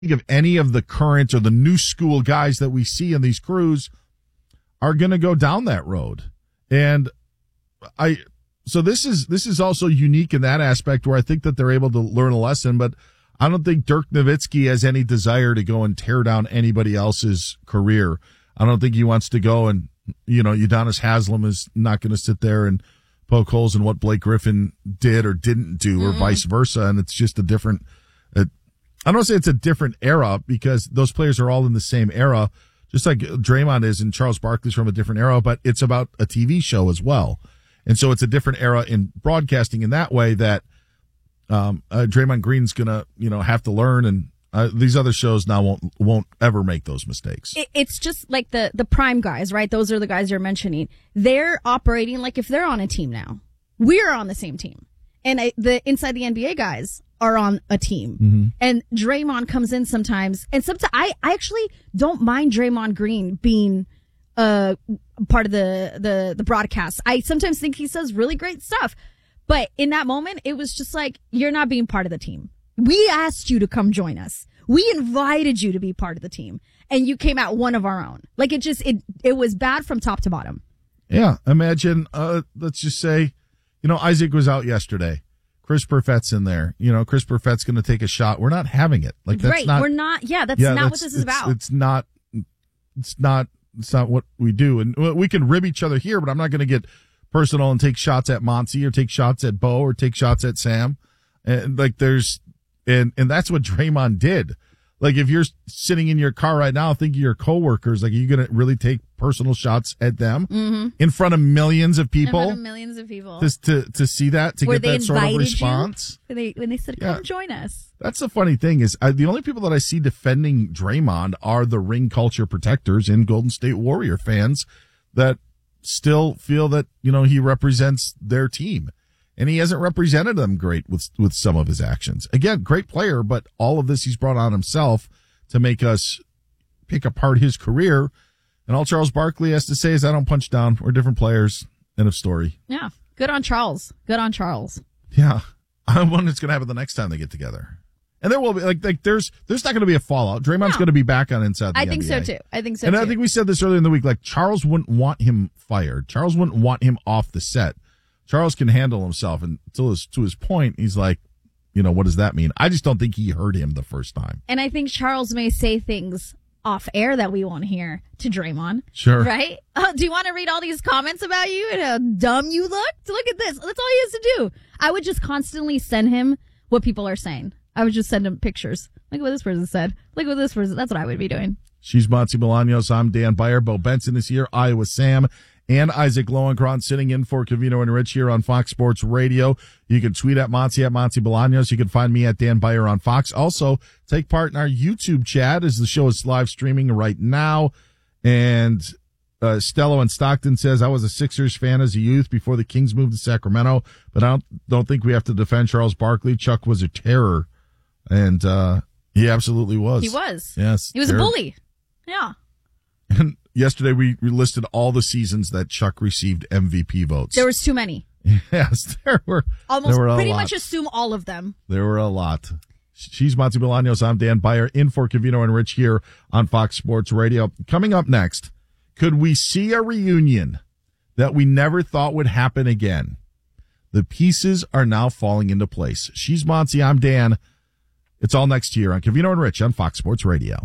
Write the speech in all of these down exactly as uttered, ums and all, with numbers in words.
think of any of the current or the new school guys that we see in these crews are going to go down that road. And I, so this is, this is also unique in that aspect where I think that they're able to learn a lesson, but I don't think Dirk Nowitzki has any desire to go and tear down anybody else's career. I don't think he wants to go and, you know, Udonis Haslem is not going to sit there and poke holes in what Blake Griffin did or didn't do mm-hmm. or vice versa. And it's just a different, uh, I don't say it's a different era because those players are all in the same era, just like Draymond is and Charles Barkley's from a different era, but it's about a T V show as well. And so it's a different era in broadcasting in that way that, um, uh, Draymond Green's going to, you know, have to learn, and uh, these other shows now won't, won't ever make those mistakes. It, it's just like the, the prime guys, right? Those are the guys you're mentioning. They're operating like if they're on a team now. We're on the same team. And I, the inside the N B A guys are on a team. Mm-hmm. And Draymond comes in sometimes. And sometimes I, I actually don't mind Draymond Green being uh part of the, the, the broadcast. I sometimes think he says really great stuff. But in that moment, it was just like, you're not being part of the team. We asked you to come join us. We invited you to be part of the team. And you came out one of our own. Like, it just, it, it was bad from top to bottom. Yeah. Imagine, uh, let's just say, you know, Isaac was out yesterday. Chris Perfett's in there. You know, Chris Perfett's going to take a shot. We're not having it. Like, that's right. not. We're not. Yeah, that's yeah, not that's, what this is it's, about. It's not, it's not, it's not what we do. And we can rib each other here, but I'm not going to get personal and take shots at Monty or take shots at Bo or take shots at Sam. And like, there's, and, and that's what Draymond did. Like, if you're sitting in your car right now thinking your coworkers, like, are you going to really take personal shots at them mm-hmm. in front of millions of people? In front of millions of people. Just to, to see that, to Were get that sort of response? You? When they, when they said, come yeah. join us. That's the funny thing is I, the only people that I see defending Draymond are the ring culture protectors and Golden State Warrior fans that still feel that, you know, he represents their team. And he hasn't represented them great with with some of his actions. Again, great player, but all of this he's brought on himself to make us pick apart his career. And all Charles Barkley has to say is, I don't punch down. We're different players. End of story. Yeah. Good on Charles. Good on Charles. Yeah. I wonder what's going to happen the next time they get together. And there will be, like, like there's there's not going to be a fallout. Draymond's no. going to be back on Inside the I N B A. think so, too. I think so, and too. I think we said this earlier in the week, like, Charles wouldn't want him fired. Charles wouldn't want him off the set. Charles can handle himself, and to his, to his point, he's like, you know, what does that mean? I just don't think he heard him the first time. And I think Charles may say things off air that we won't hear to Draymond. Sure. Right? Uh, do you want to read all these comments about you and how dumb you looked? Look at this. That's all he has to do. I would just constantly send him what people are saying. I would just send him pictures. Look at what this person said. Look at what this person, that's what I would be doing. She's Monty Bolaños. I'm Dan Beyer. Bo Benson is here. Iowa Sam. And Isaac Lowenkron sitting in for Covino and Rich here on Fox Sports Radio. You can tweet at Monty at Monty Bolaños. You can find me at Dan Beyer on Fox. Also, take part in our YouTube chat as the show is live streaming right now. And uh, Stello in Stockton says, I was a Sixers fan as a youth before the Kings moved to Sacramento, but I don't, don't think we have to defend Charles Barkley. Chuck was a terror. And uh, he absolutely was. He was. Yes. He was terror. a bully. Yeah. And yesterday we listed all the seasons that Chuck received M V P votes. There was too many. Yes, there were. Almost there were pretty lot. much assume all of them. There were a lot. She's Monty Bolaños. I'm Dan Beyer in for Covino and Rich here on Fox Sports Radio. Coming up next, could we see a reunion that we never thought would happen again? The pieces are now falling into place. She's Monty. I'm Dan. It's all next year on Covino and Rich on Fox Sports Radio.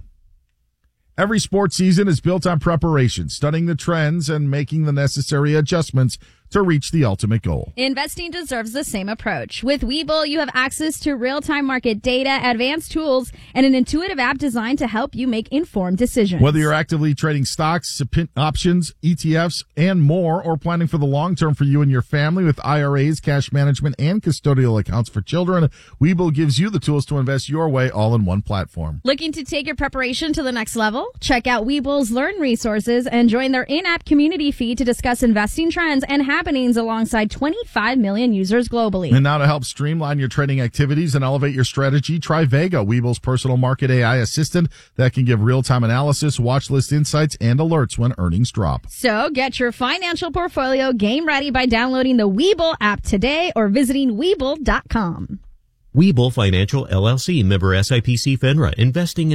Every sports season is built on preparation, studying the trends and making the necessary adjustments to reach the ultimate goal. Investing deserves the same approach. With Webull, you have access to real-time market data, advanced tools, and an intuitive app designed to help you make informed decisions. Whether you're actively trading stocks, options, E T Fs, and more, or planning for the long term for you and your family with I R As, cash management, and custodial accounts for children, Webull gives you the tools to invest your way all in one platform. Looking to take your preparation to the next level? Check out Webull's Learn resources and join their in-app community feed to discuss investing trends and happenings alongside twenty-five million users globally. And now to help streamline your trading activities and elevate your strategy, try Vega, Webull's personal market A I assistant that can give real-time analysis, watch list insights, and alerts when earnings drop. So get your financial portfolio game ready by downloading the Webull app today or visiting Webull dot com. Webull Financial L L C, member S I P C FINRA, investing in